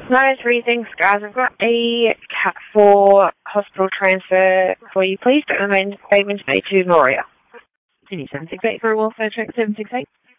933 guys. I've got a Cat 4 hospital transfer for you, please. But remain Bateman's Bay to Moria. 768 for a welfare check, 768.